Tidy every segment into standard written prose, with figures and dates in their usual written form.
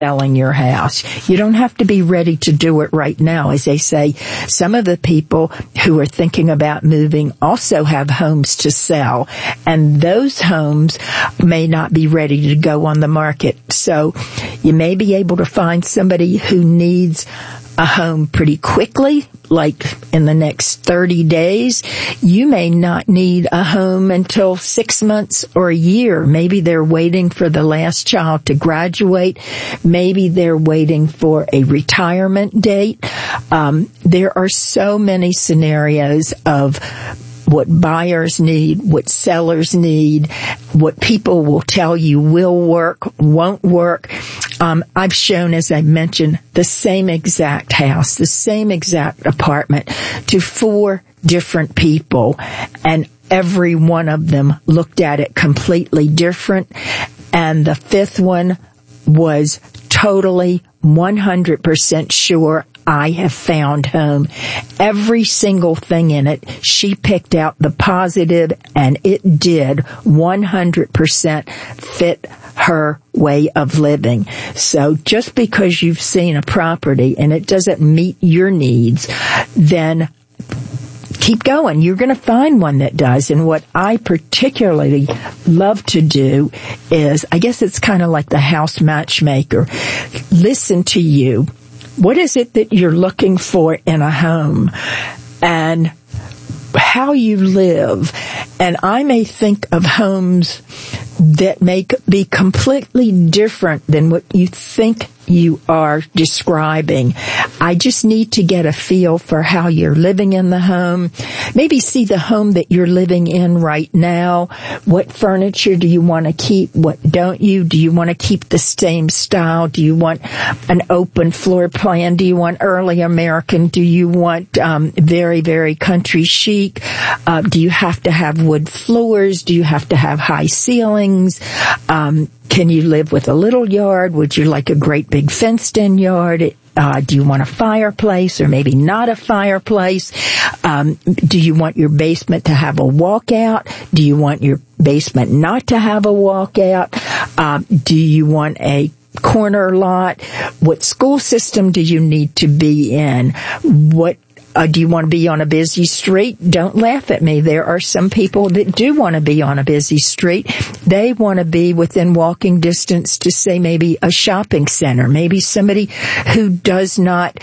selling your house. You don't have to be ready to do it right now. As they say, some of the people who are thinking about moving also have homes to sell, and those homes may not be ready to go on the market. So you may be able to find somebody who needs a home pretty quickly, like in the next 30 days. You may not need a home until 6 months or a year. Maybe they're waiting for the last child to graduate. Maybe they're waiting for a retirement date. There are so many scenarios of what buyers need, what sellers need, what people will tell you will work, won't work. I've shown, as I mentioned, the same exact house, the same exact apartment to 4 different people, and every one of them looked at it completely different. And the 5th one was totally 100% sure, I have found home. Every single thing in it, she picked out the positive, and it did 100% fit her way of living. So just because you've seen a property and it doesn't meet your needs, then keep going. You're going to find one that does. And what I particularly love to do is, I guess it's kind of like the house matchmaker. Listen to you. What is it that you're looking for in a home, and how you live? And I may think of homes that may be completely different than what you think you are describing. I just need to get a feel for how you're living in the home. Maybe see the home that you're living in right now. What furniture do you want to keep? What don't you? Do you want to keep the same style? Do you want an open floor plan? Do you want early American? Do you want very, very country chic? Do you have to have wood floors? Do you have to have high ceilings? Can you live with a little yard? Would you like a great big fenced-in yard? Do you want a fireplace or maybe not a fireplace? Do you want your basement to have a walkout? Do you want your basement not to have a walkout? Do you want a corner lot? What school system do you need to be in? What do you want to be on a busy street? Don't laugh at me. There are some people that do want to be on a busy street. They want to be within walking distance to, say, maybe a shopping center. Maybe somebody who does not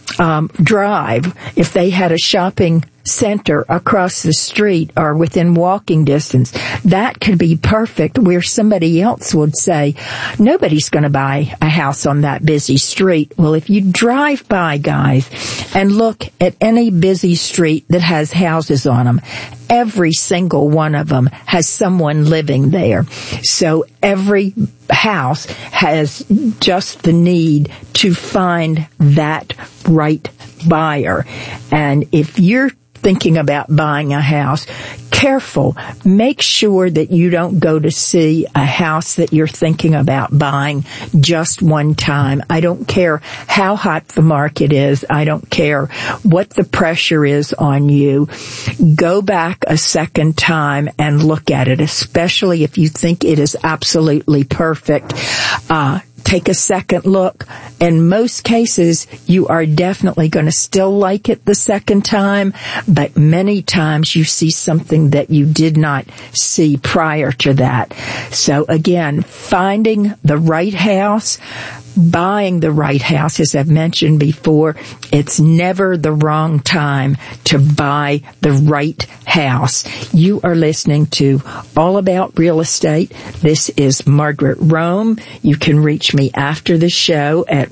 drive. If they had a shopping center across the street or within walking distance, that could be perfect, where somebody else would say, nobody's going to buy a house on that busy street. Well, if you drive by, guys, and look at any busy street that has houses on them, every single one of them has someone living there. So every house has just the need to find that right buyer. And if you're thinking about buying a house, careful. Make sure that you don't go to see a house that you're thinking about buying just one time. I don't care how hot the market is. I don't care what the pressure is on you. Go back a second time and look at it, especially if you think it is absolutely perfect. Take a second look. In most cases, you are definitely going to still like it the second time, but many times you see something that you did not see prior to that. So again, finding the right house, buying the right house, as I've mentioned before, it's never the wrong time to buy the right house. You are listening to All About Real Estate. This is Margaret Rome. You can reach me after the show at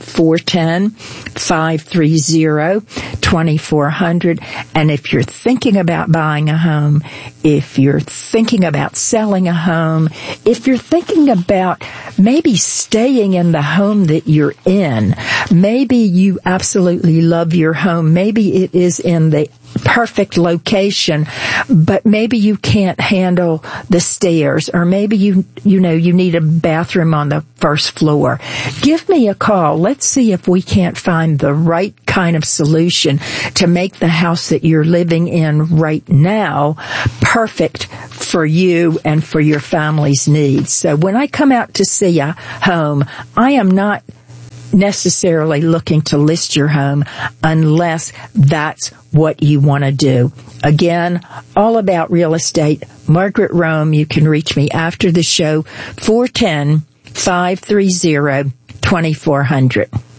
410-530-2400. And if you're thinking about buying a home, if you're thinking about selling a home, if you're thinking about maybe staying in the home that you're in, maybe you absolutely love your home, maybe it is in the perfect location, but maybe you can't handle the stairs, or maybe you need a bathroom on the first floor. Give me a call. Let's see if we can't find the right kind of solution to make the house that you're living in right now perfect for you and for your family's needs. So when I come out to see a home, I am not necessarily looking to list your home unless that's what you want to do. Again, all about real estate. Margaret Rome. You can reach me after the show, 410-530-2400.